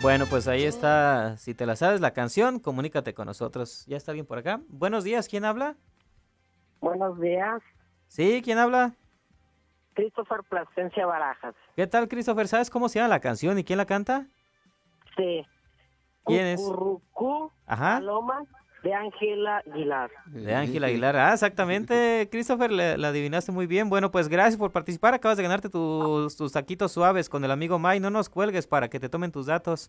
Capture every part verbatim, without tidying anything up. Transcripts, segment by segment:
Bueno, pues ahí está. Si te la sabes la canción, comunícate con nosotros. ¿Ya está alguien por acá? Buenos días, ¿quién habla? Buenos días. Sí, ¿quién habla? Christopher Plasencia Barajas. ¿Qué tal, Christopher? ¿Sabes cómo se llama la canción y quién la canta? Sí. ¿Quién es? Cucurrucú, Ajá. Paloma, de Ángela Aguilar. De Ángela Aguilar. Ah, exactamente. Christopher, le- la adivinaste muy bien. Bueno, pues gracias por participar. Acabas de ganarte tus, tus taquitos suaves con el amigo Mike. No nos cuelgues para que te tomen tus datos.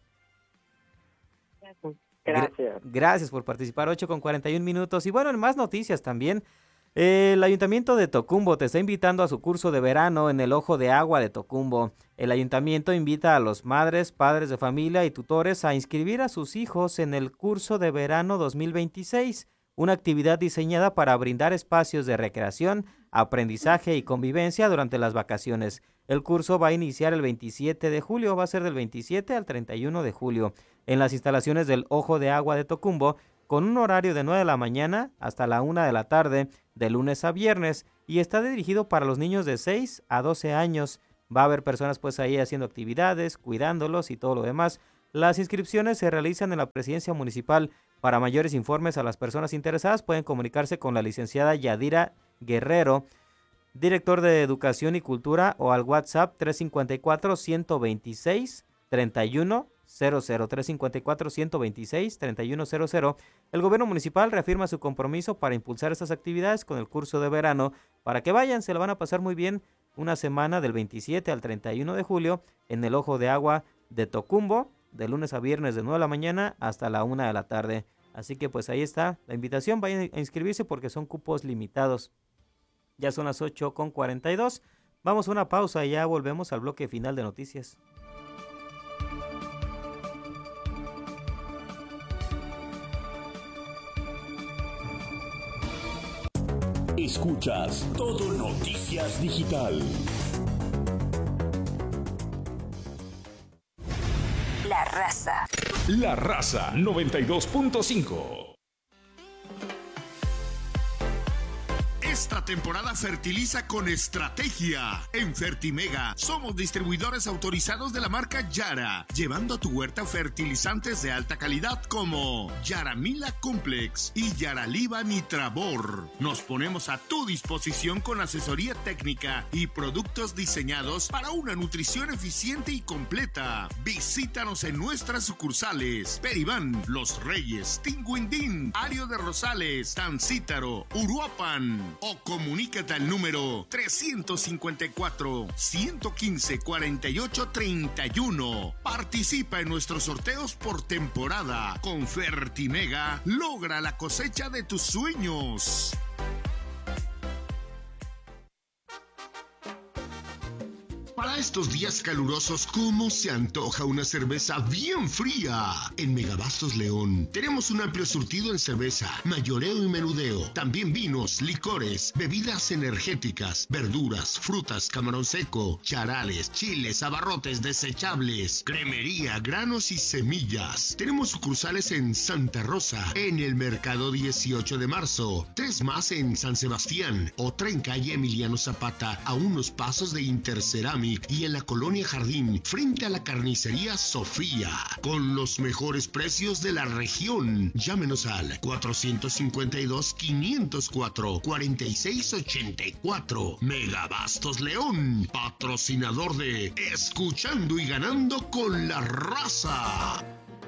Gracias. Gra- gracias por participar. Ocho con cuarenta y un minutos. Y bueno, en más noticias también. Eh, El Ayuntamiento de Tocumbo te está invitando a su curso de verano en el Ojo de Agua de Tocumbo. El ayuntamiento invita a los madres, padres de familia y tutores a inscribir a sus hijos en el curso de verano dos mil veintiséis, una actividad diseñada para brindar espacios de recreación, aprendizaje y convivencia durante las vacaciones. El curso va a iniciar el veintisiete de julio, va a ser del veintisiete al treinta y uno de julio, en las instalaciones del Ojo de Agua de Tocumbo, con un horario de nueve de la mañana hasta la una de la tarde, de lunes a viernes, y está dirigido para los niños de seis a doce años. Va a haber personas pues ahí haciendo actividades, cuidándolos y todo lo demás. Las inscripciones se realizan en la presidencia municipal. Para mayores informes a las personas interesadas pueden comunicarse con la licenciada Yadira Guerrero, director de Educación y Cultura, o al WhatsApp tres cinco cuatro, uno dos seis, tres uno cero cero, tres cinco cuatro, uno dos seis, tres uno cero cero. El gobierno municipal reafirma su compromiso para impulsar estas actividades con el curso de verano. Para que vayan, se la van a pasar muy bien una semana del veintisiete al treinta y uno de julio en el Ojo de Agua de Tocumbo, de lunes a viernes de nueve de la mañana hasta la una de la tarde. Así que pues ahí está la invitación, vayan a inscribirse porque son cupos limitados. Ya son las ocho con cuarenta y dos. Vamos a una pausa y ya volvemos al bloque final de noticias. Escuchas Todo Noticias Digital. La Raza. La Raza noventa y dos punto cinco. Esta temporada fertiliza con estrategia. En Fertimega somos distribuidores autorizados de la marca Yara, llevando a tu huerta fertilizantes de alta calidad como Yaramila Complex y Yaraliva Nitravor. Nos ponemos a tu disposición con asesoría técnica y productos diseñados para una nutrición eficiente y completa. Visítanos en nuestras sucursales: Peribán, Los Reyes, Tinguindín, Ario de Rosales, Tancítaro, Uruapan, o comunícate al número trescientos cincuenta y cuatro, ciento quince, cuarenta y ocho, treinta y uno. Participa en nuestros sorteos por temporada. Con Fertimega, logra la cosecha de tus sueños. Para estos días calurosos, ¿cómo se antoja una cerveza bien fría? En Megabastos León tenemos un amplio surtido en cerveza, mayoreo y menudeo. También vinos, licores, bebidas energéticas, verduras, frutas, camarón seco, charales, chiles, abarrotes desechables, cremería, granos y semillas. Tenemos sucursales en Santa Rosa, en el Mercado dieciocho de marzo, tres más en San Sebastián, otra en calle Emiliano Zapata, a unos pasos de Interceramic, y en la Colonia Jardín, frente a la carnicería Sofía, con los mejores precios de la región. Llámenos al cuatrocientos cincuenta y dos, quinientos cuatro, cuarenta y seis ochenta y cuatro. Megabastos León, patrocinador de Escuchando y Ganando con la Raza.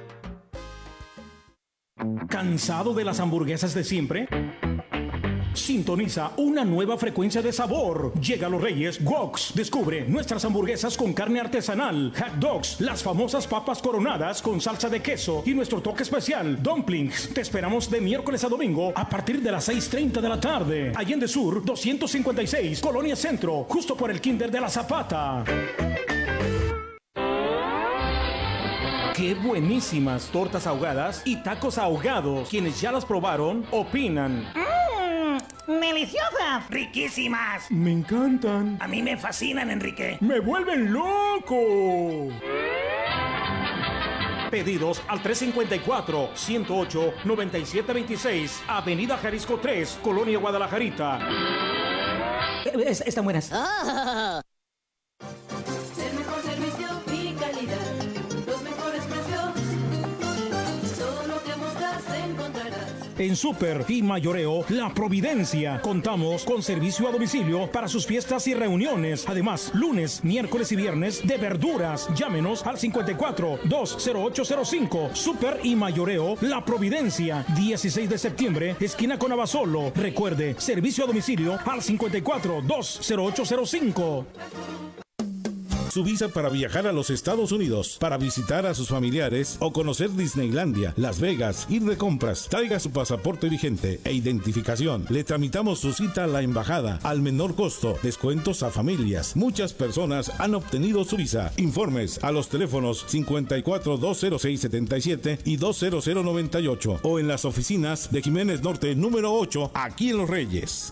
¿Cansado de las hamburguesas de siempre? Sintoniza una nueva frecuencia de sabor. Llega a Los Reyes Woks. Descubre nuestras hamburguesas con carne artesanal, hot dogs, las famosas papas coronadas con salsa de queso y nuestro toque especial, dumplings. Te esperamos de miércoles a domingo a partir de las seis treinta de la tarde. Allende Sur doscientos cincuenta y seis, Colonia Centro, justo por el Kinder de la Zapata. ¡Qué buenísimas tortas ahogadas y tacos ahogados! Quienes ya las probaron, opinan. ¡Mmm! ¡Deliciosas! ¡Riquísimas! Me encantan. A mí me fascinan, Enrique. ¡Me vuelven loco! Pedidos al tres cinco cuatro, ciento ocho, noventa y siete veintiséis, Avenida Jalisco tres, Colonia Guadalajarita. Es, están buenas. Ah. El mejor servicio y calidad, los mejores precios En Super y Mayoreo La Providencia contamos con servicio a domicilio para sus fiestas y reuniones. Además, lunes, miércoles y viernes de verduras. Llámenos al cincuenta y cuatro, dos cero ocho cero cinco. Super y Mayoreo La Providencia, dieciséis de septiembre, esquina con Abasolo. Recuerde, servicio a domicilio al cincuenta y cuatro, dos cero ocho cero cinco. Su visa para viajar a los Estados Unidos, para visitar a sus familiares o conocer Disneylandia, Las Vegas, ir de compras. Traiga su pasaporte vigente e identificación. Le tramitamos su cita a la embajada al menor costo. Descuentos a familias. Muchas personas han obtenido su visa. Informes a los teléfonos cincuenta y cuatro, dos cero seis, setenta y siete y dos cero cero noventa y ocho o en las oficinas de Jiménez Norte número ocho, aquí en Los Reyes.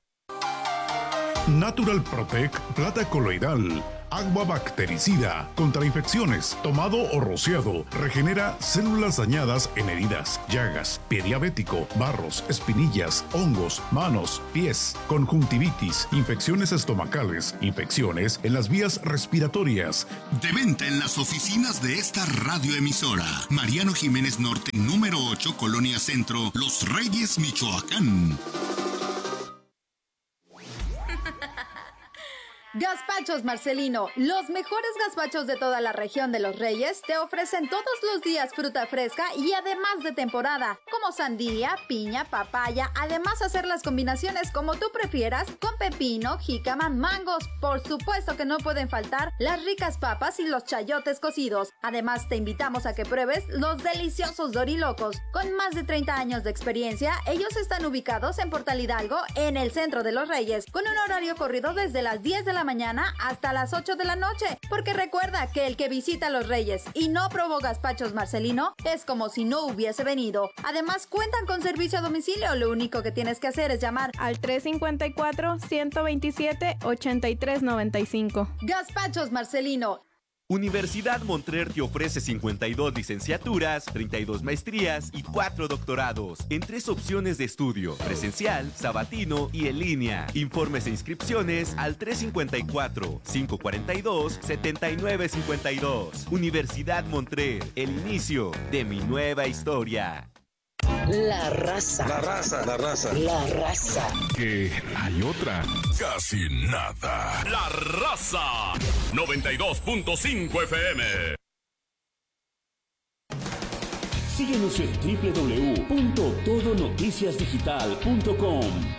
Natural Protect Plata Coloidal. Agua bactericida contra infecciones, tomado o rociado, regenera células dañadas en heridas, llagas, pie diabético, barros, espinillas, hongos, manos, pies, conjuntivitis, infecciones estomacales, infecciones en las vías respiratorias. De venta en las oficinas de esta radioemisora. Mariano Jiménez Norte, número ocho, Colonia Centro, Los Reyes, Michoacán. Gazpachos Marcelino, los mejores gazpachos de toda la región de Los Reyes, te ofrecen todos los días fruta fresca y además de temporada, como sandía, piña, papaya, además hacer las combinaciones como tú prefieras, con pepino, jícama, mangos, por supuesto que no pueden faltar las ricas papas y los chayotes cocidos. Además te invitamos a que pruebes los deliciosos dorilocos. Con más de treinta años de experiencia, ellos están ubicados en Portal Hidalgo, en el centro de Los Reyes, con un horario corrido desde las diez de la mañana hasta las ocho de la noche, porque recuerda que el que visita Los Reyes y no probó gazpachos Marcelino es como si no hubiese venido. Además cuentan con servicio a domicilio, lo único que tienes que hacer es llamar al tres cinco cuatro, uno dos siete, ocho tres nueve cinco. Gazpachos Marcelino. Universidad Montrer te ofrece cincuenta y dos licenciaturas, treinta y dos maestrías y cuatro doctorados en tres opciones de estudio: presencial, sabatino y en línea. Informes e inscripciones al tres cinco cuatro, cinco cuatro dos, siete nueve cinco dos. Universidad Montrer, el inicio de mi nueva historia. La raza. La raza. La raza. La raza. Que hay otra. Casi nada. La raza. noventa y dos punto cinco F M. Síguenos en doble u doble u doble u punto todo noticias digital punto com.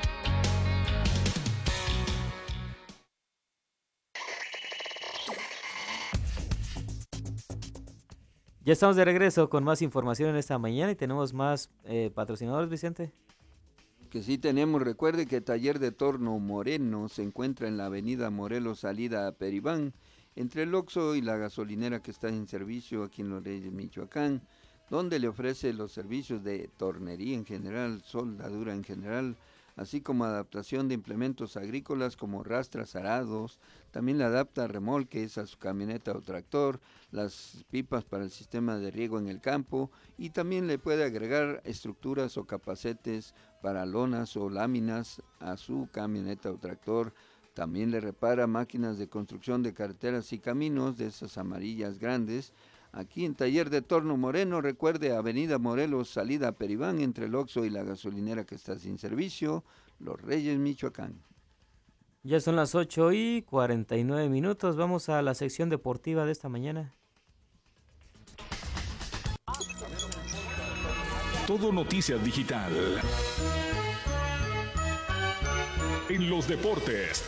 Ya estamos de regreso con más información en esta mañana y tenemos más eh, patrocinadores, Vicente. Que sí tenemos, recuerde que Taller de Torno Moreno se encuentra en la avenida Morelos, salida a Peribán, entre el Oxxo y la gasolinera que está en servicio aquí en Los Reyes, Michoacán, donde le ofrece los servicios de tornería en general, soldadura en general, así como adaptación de implementos agrícolas como rastras, arados. También le adapta remolques a su camioneta o tractor, las pipas para el sistema de riego en el campo, y también le puede agregar estructuras o capacetes para lonas o láminas a su camioneta o tractor. También le repara máquinas de construcción de carreteras y caminos, de esas amarillas grandes. Aquí en Taller de Torno Moreno, recuerde, avenida Morelos, salida a Peribán, entre el Oxxo y la gasolinera que está sin servicio, Los Reyes, Michoacán. Ya son las ocho y cuarenta y nueve minutos, vamos a la sección deportiva de esta mañana. Todo Noticias Digital. En los deportes.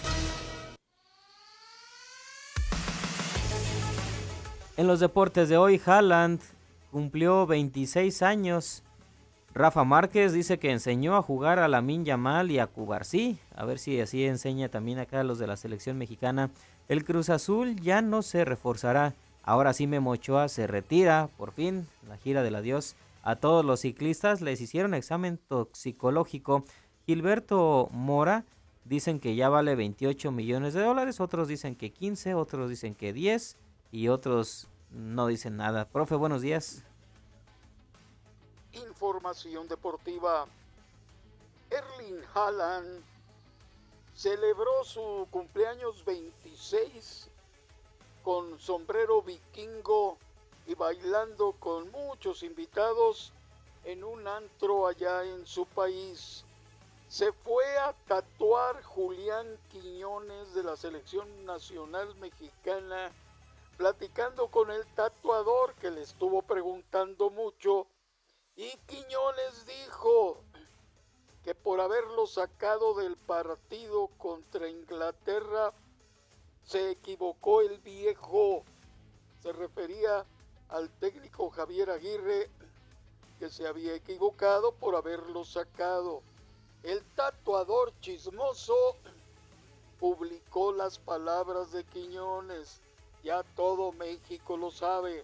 En los deportes de hoy, Haaland cumplió veintiséis años. Rafa Márquez dice que enseñó a jugar a Lamine Yamal y a Cubarsí. A ver si así enseña también acá a los de la selección mexicana. El Cruz Azul ya no se reforzará. Ahora sí Memo Ochoa se retira, por fin, la gira del adiós. A todos los ciclistas les hicieron examen toxicológico. Gilberto Mora dicen que ya vale veintiocho millones de dólares. Otros dicen que quince, otros dicen que diez. Y otros no dicen nada. Profe, buenos días. Información deportiva. Erling Haaland celebró su cumpleaños veintiséis con sombrero vikingo y bailando con muchos invitados en un antro allá en su país. Se fue a tatuar Julián Quiñones de la Selección Nacional Mexicana, platicando con el tatuador que le estuvo preguntando mucho, y Quiñones dijo que por haberlo sacado del partido contra Inglaterra se equivocó el viejo. Se refería al técnico Javier Aguirre, que se había equivocado por haberlo sacado. El tatuador chismoso publicó las palabras de Quiñones. Ya todo México lo sabe.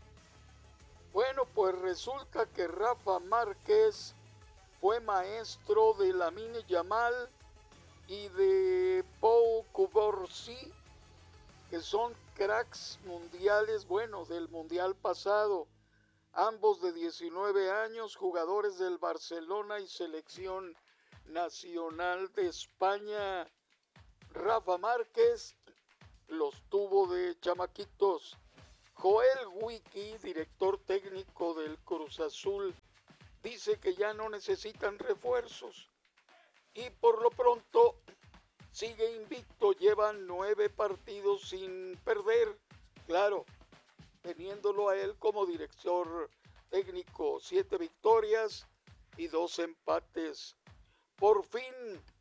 Bueno, pues resulta que Rafa Márquez fue maestro de Lamine Yamal y de Pau Cubarsí, que son cracks mundiales, bueno, del mundial pasado. Ambos de diecinueve años, jugadores del Barcelona y selección nacional de España. Rafa Márquez los tuvo de chamaquitos. Joel Wiki, director técnico del Cruz Azul, dice que ya no necesitan refuerzos. Y por lo pronto sigue invicto, llevan nueve partidos sin perder. Claro, teniéndolo a él como director técnico, siete victorias y dos empates. Por fin,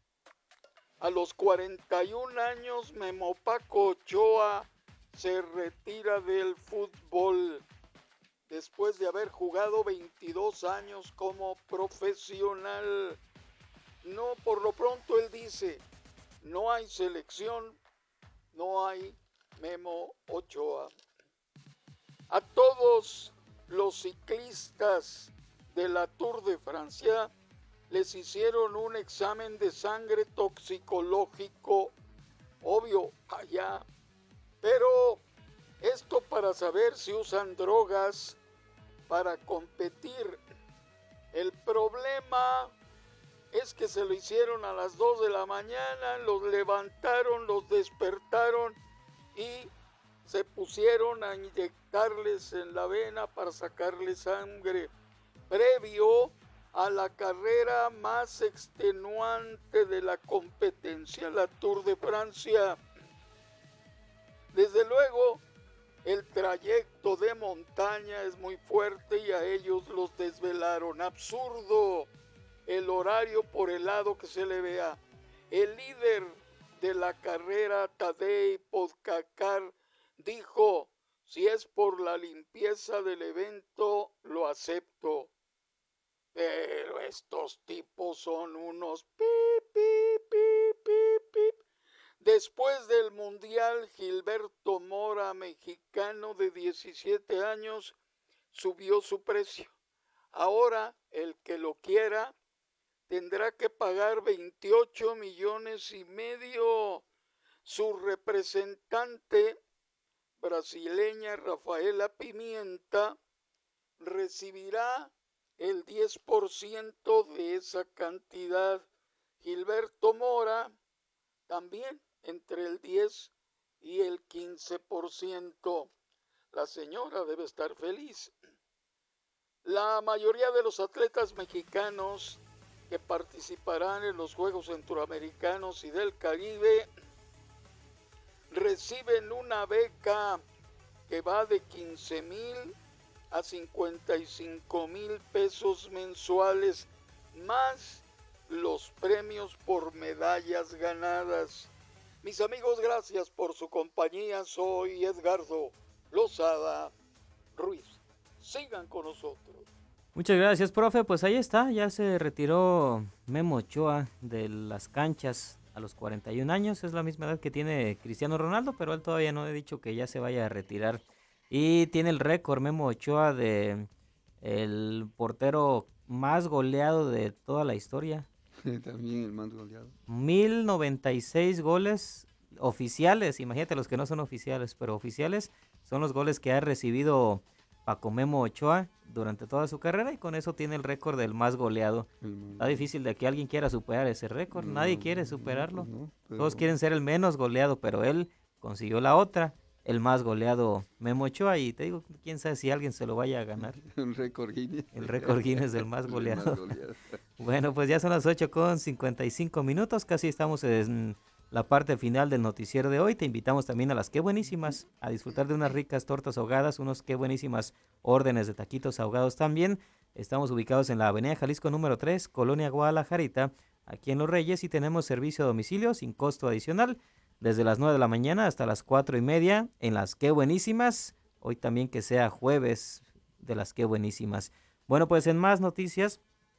a los cuarenta y un años, Memo Paco Ochoa se retira del fútbol después de haber jugado veintidós años como profesional. No, por lo pronto él dice, no hay selección, no hay Memo Ochoa. A todos los ciclistas de la Tour de Francia les hicieron un examen de sangre toxicológico, obvio, allá, pero esto para saber si usan drogas para competir. El problema es que se lo hicieron a las dos de la mañana, los levantaron, los despertaron y se pusieron a inyectarles en la vena para sacarles sangre, previo a la carrera más extenuante de la competencia, la Tour de Francia. Desde luego, el trayecto de montaña es muy fuerte y a ellos los desvelaron. Absurdo el horario por el lado que se le vea. El líder de la carrera, Tadej Pogačar, dijo, si es por la limpieza del evento, lo acepto. Pero estos tipos son unos pip, pip, pip, pip, pip. Después del Mundial, Gilberto Mora, mexicano de diecisiete años, subió su precio. Ahora, el que lo quiera, tendrá que pagar veintiocho millones y medio. Su representante, brasileña Rafaela Pimienta, recibirá el diez por ciento de esa cantidad. Gilberto Mora también entre el diez y el quince por ciento. La señora debe estar feliz. La mayoría de los atletas mexicanos que participarán en los Juegos Centroamericanos y del Caribe reciben una beca que va de quince mil a cincuenta y cinco mil pesos mensuales, más los premios por medallas ganadas. Mis amigos, gracias por su compañía. Soy Edgardo Lozada Ruiz. Sigan con nosotros. Muchas gracias, profe. Pues ahí está, ya se retiró Memo Ochoa de las canchas a los cuarenta y un años. Es la misma edad que tiene Cristiano Ronaldo, pero él todavía no ha dicho que ya se vaya a retirar. Y tiene el récord Memo Ochoa de el portero más goleado de toda la historia. También el más goleado. mil noventa y seis goles oficiales, imagínate los que no son oficiales, pero oficiales son los goles que ha recibido Paco Memo Ochoa durante toda su carrera y con eso tiene el récord del más goleado. Está difícil de que alguien quiera superar ese récord, no, nadie quiere superarlo. No, no, pero... Todos quieren ser el menos goleado, pero él consiguió la otra el más goleado Memo Ochoa, y te digo, quién sabe si alguien se lo vaya a ganar. El récord Guinness. El récord Guinness del más goleado. Más goleado. Bueno, pues ya son las ocho con cincuenta y cinco minutos, casi estamos en la parte final del noticiero de hoy. Te invitamos también a las Qué Buenísimas, a disfrutar de unas ricas tortas ahogadas, unos Qué Buenísimas órdenes de taquitos ahogados también. Estamos ubicados en la avenida Jalisco número tres, Colonia Guadalajarita, aquí en Los Reyes, y tenemos servicio a domicilio sin costo adicional, desde las nueve de la mañana hasta las cuatro y media en las Qué Buenísimas. Hoy también que sea jueves de las Qué Buenísimas. Bueno, pues en más noticias,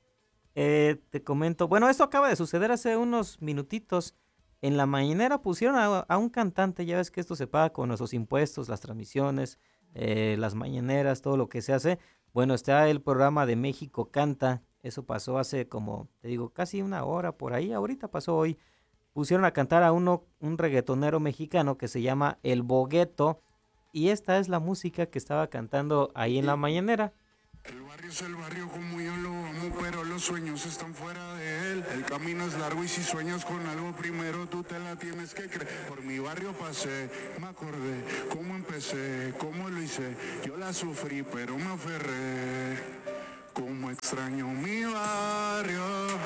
eh, te comento, bueno, esto acaba de suceder hace unos minutitos. En la mañanera pusieron a, a un cantante, ya ves que esto se paga con nuestros impuestos, las transmisiones, eh, las mañaneras, todo lo que se hace. Bueno, está el programa de México Canta, eso pasó hace como, te digo, casi una hora por ahí, ahorita pasó hoy. Pusieron a cantar a uno, un reggaetonero mexicano que se llama El Bogueto, y esta es la música que estaba cantando ahí en la mañanera. El barrio es el barrio como yo lo amo, pero los sueños están fuera de él. El camino es largo y si sueñas con algo primero tú te la tienes que creer. Por mi barrio pasé, me acordé cómo empecé, cómo lo hice. Yo la sufrí pero me aferré. Como extraño mi barrio,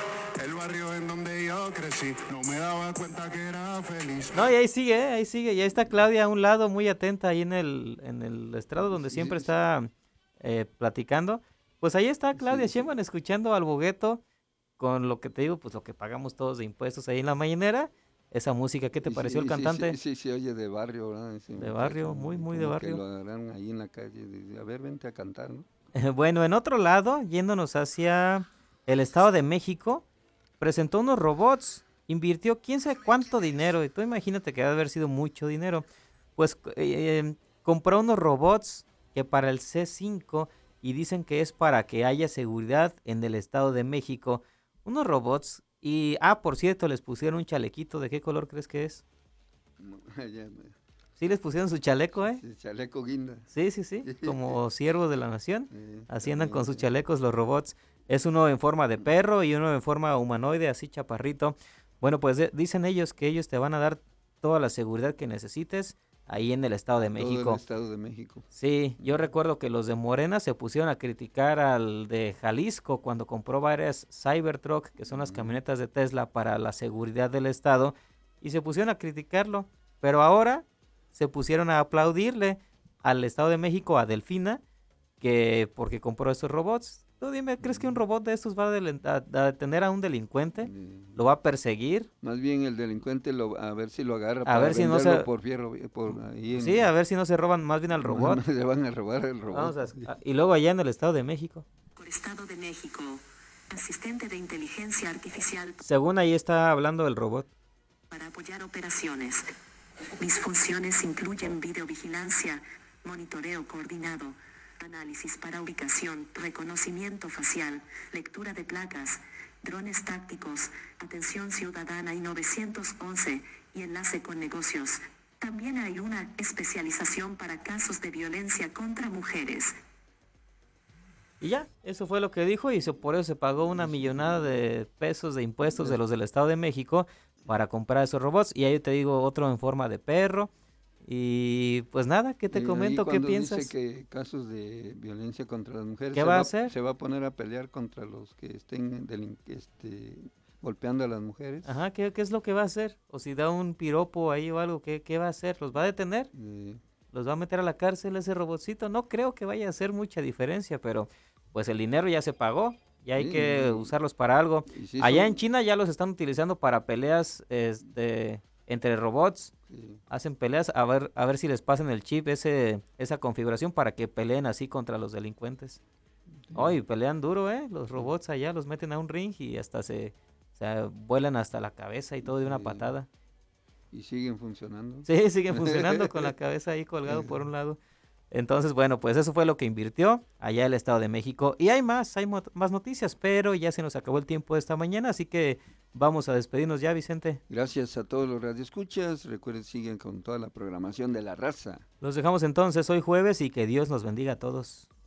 el barrio en donde yo crecí. No me daba cuenta que era feliz. No, y ahí sigue, ¿eh? ahí sigue. Y ahí está Claudia a un lado, muy atenta, ahí en el, en el estrado donde siempre está eh, platicando. Pues ahí está Claudia sí, Sheinbaum escuchando al Bogueto, con lo que te digo, pues lo que pagamos todos de impuestos ahí en la mañanera. Esa música, ¿qué te sí, pareció sí, el cantante? Sí, sí, sí, oye, de barrio, ¿verdad? Sí, de barrio, muy, muy de barrio. Que lo agarraron ahí en la calle, de, a ver, vente a cantar, ¿no? Bueno, en otro lado, yéndonos hacia el Estado de México, presentó unos robots, invirtió quién sabe cuánto dinero, y tú imagínate que debe haber sido mucho dinero. Pues eh, compró unos robots que para el C cinco, y dicen que es para que haya seguridad en el Estado de México. Unos robots, y ah, por cierto, les pusieron un chalequito. ¿De qué color crees que es? No, ya me... Sí, les pusieron su chaleco, ¿eh? Sí, chaleco guinda. Sí, sí, sí, como siervos de la nación. Así andan con sus chalecos los robots. Es uno en forma de perro y uno en forma humanoide, así chaparrito. Bueno, pues de, dicen ellos que ellos te van a dar toda la seguridad que necesites ahí en el Estado de México. Todo el Estado de México. Sí, yo recuerdo que los de Morena se pusieron a criticar al de Jalisco cuando compró varias Cybertruck, que son las camionetas de Tesla para la seguridad del Estado, y se pusieron a criticarlo. Pero ahora se pusieron a aplaudirle al Estado de México, a Delfina, que porque compró estos robots. Tú dime, ¿crees que un robot de estos va a, del- a- a detener a un delincuente? ¿Lo va a perseguir? Más bien el delincuente lo, a ver si lo agarra A para ver si no venderlo se- por fierro. Por ahí en- Sí, a ver si no se roban más bien al robot. Le van a robar el robot. Vamos a- a- y luego allá en el Estado de México. Por Estado de México, asistente de inteligencia artificial Según ahí está hablando el robot. para apoyar operaciones. Mis funciones incluyen videovigilancia, monitoreo coordinado, análisis para ubicación, reconocimiento facial, lectura de placas, drones tácticos, atención ciudadana y nueve once, y enlace con negocios. También hay una especialización para casos de violencia contra mujeres. Y ya, eso fue lo que dijo, y se- por eso se pagó una millonada de pesos de impuestos de los del Estado de México para comprar esos robots. Y ahí te digo otro en forma de perro. Y pues nada, ¿qué te Y ahí comento? ¿Qué cuando piensas? Dice que casos de violencia contra las mujeres. ¿Qué se va a hacer? Se va a poner a pelear contra los que estén delin- este, golpeando a las mujeres. Ajá, ¿qué, qué es lo que va a hacer? O si da un piropo ahí o algo, ¿qué, qué va a hacer? ¿Los va a detener? Sí. ¿Los va a meter a la cárcel ese robotcito? No creo que vaya a hacer mucha diferencia, pero pues el dinero ya se pagó. Ya hay Sí, que y- usarlos para algo. y sí Allá son- en China ya los están utilizando para peleas este, entre robots. Sí. Hacen peleas a ver a ver si les pasan el chip, ese esa configuración para que peleen así contra los delincuentes. Ay, pelean duro, ¿eh? Los robots allá los meten a un ring y hasta se, se vuelan hasta la cabeza y todo de una Sí. patada. Y siguen funcionando. Sí, siguen funcionando con la cabeza ahí colgado por un lado. Entonces, bueno, pues eso fue lo que invirtió allá el Estado de México. Y hay más, hay mo- más noticias, pero ya se nos acabó el tiempo de esta mañana, así que vamos a despedirnos ya, Vicente. Gracias a todos los radioescuchas. Recuerden, siguen con toda la programación de La Raza. Los dejamos entonces hoy jueves y que Dios nos bendiga a todos.